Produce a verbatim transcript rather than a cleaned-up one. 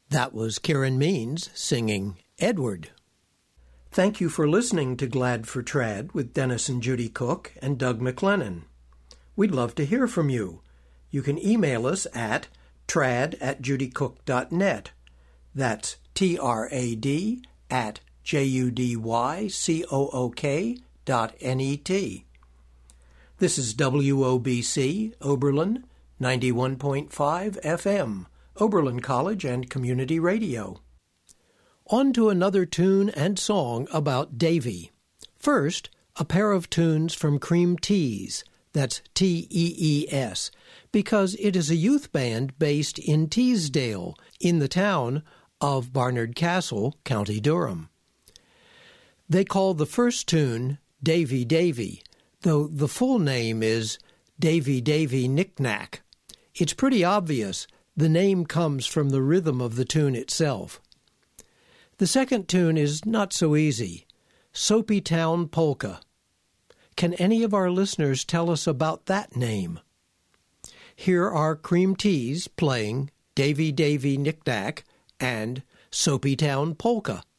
That was Karen Means singing Edward. Thank you for listening to Glad for Trad with Dennis and Judy Cook and Doug McLennan. We'd love to hear from you. You can email us at trad at judycook dot net. That's T R A D at J U D Y C O O K dot N E T. This is W O B C, Oberlin, ninety-one point five F M, Oberlin College and Community Radio. On to another tune and song about Davy. First, a pair of tunes from Cream Tees, that's T E E S, because it is a youth band based in Teesdale, in the town of Barnard Castle, County Durham. They call the first tune Davy Davy, though the full name is Davy Davy Knick-Knack. It's pretty obvious the name comes from the rhythm of the tune itself. The second tune is not so easy, Soapy Town Polka. Can any of our listeners tell us about that name? Here are Cream Tees playing Davy Davy Knick-Knack and Soapy Town Polka.